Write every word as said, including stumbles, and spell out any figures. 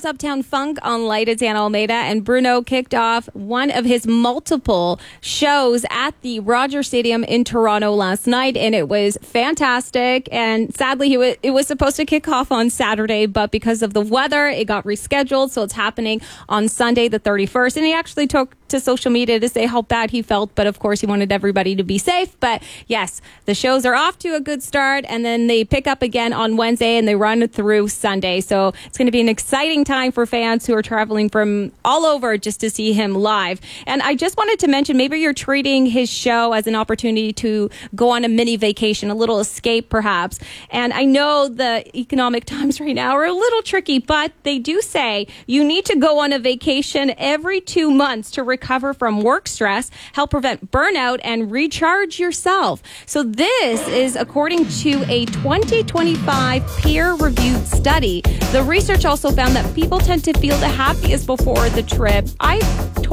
was Uptown Funk on Light at Santa Almeida, and Bruno kicked off one of his multiple shows at the Rogers Stadium in Toronto last night, and it was fantastic. And sadly, he was, it was supposed to kick off on Saturday, but because of the weather, it got rescheduled, so it's happening on Sunday the thirty-first. And he actually took to social media to say how bad he felt, but of course he wanted everybody to be safe. But yes, the shows are off to a good start, and then they pick up again on Wednesday and they run through Sunday. So it's going to be an exciting time for fans who are traveling from all over just to see him live. And I just wanted to mention, maybe you're treating his show as an opportunity to go on a mini vacation, a little escape perhaps. And I know the economic times right now are a little tricky, but they do say you need to go on a vacation every two months to recover from work stress, help prevent burnout, and recharge yourself. So this is according to a twenty twenty-five peer-reviewed study. The research also found that people tend to feel the happiest before the trip. I totally